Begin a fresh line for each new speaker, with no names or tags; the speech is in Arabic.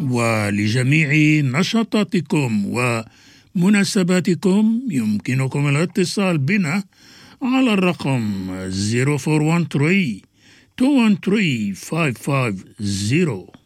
ولجميع نشاطاتكم ومناسباتكم يمكنكم الاتصال بنا على الرقم 0413 213 550.